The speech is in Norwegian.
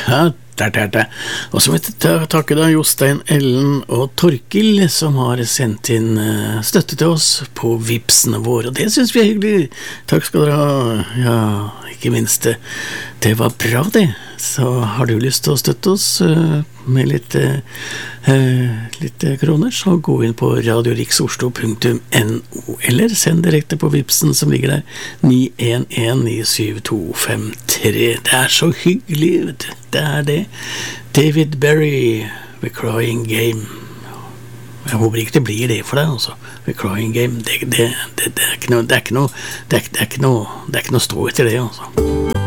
Ja, der. Og så vil jeg takke da Jostein, Ellen og Torkil som har sendt inn støtte til oss på Vipsene våre, og det synes vi er hyggelig. Takk skal dere ha. Ja, ikke minst det var bra det. Så har du lyst til å støtte oss med litt kroner, så gå inn på radioriksoslo.no eller send direkte på Vipsen som ligger der 911-97253. Det er så hyggelig, vet du. Det er det. David Berry, The Crying Game. Jeg håper ikke det blir det for deg, altså. The Crying Game, det er ikke noe stå etter det, altså.